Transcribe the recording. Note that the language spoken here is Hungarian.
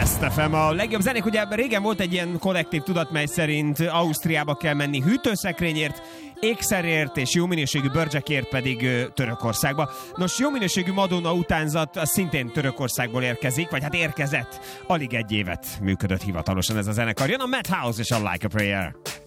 Best FM, a legjobb zenék. Ugye régen volt egy ilyen kollektív tudat, mely szerint Ausztriába kell menni hűtőszekrényért, ékszerért és jó minőségű bőrcsekért pedig Törökországba. Nos, jó minőségű Madonna utánzat az szintén Törökországból érkezik, vagy hát érkezett. Alig egy évet működött hivatalosan ez a zenekar. Jön a Madhouse és a Like a Prayer.